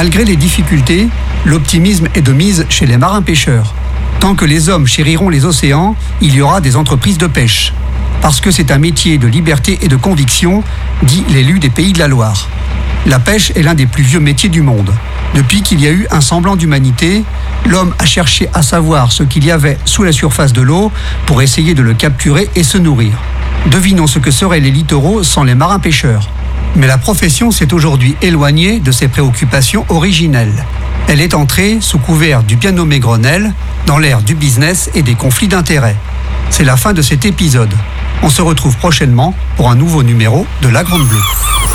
Malgré les difficultés, l'optimisme est de mise chez les marins-pêcheurs. Tant que les hommes chériront les océans, il y aura des entreprises de pêche. Parce que c'est un métier de liberté et de conviction, dit l'élu des Pays de la Loire. La pêche est l'un des plus vieux métiers du monde. Depuis qu'il y a eu un semblant d'humanité, l'homme a cherché à savoir ce qu'il y avait sous la surface de l'eau pour essayer de le capturer et se nourrir. Devinons ce que seraient les littoraux sans les marins-pêcheurs. Mais la profession s'est aujourd'hui éloignée de ses préoccupations originelles. Elle est entrée, sous couvert du bien nommé Grenelle, dans l'ère du business et des conflits d'intérêts. C'est la fin de cet épisode. On se retrouve prochainement pour un nouveau numéro de La Grande Bleue.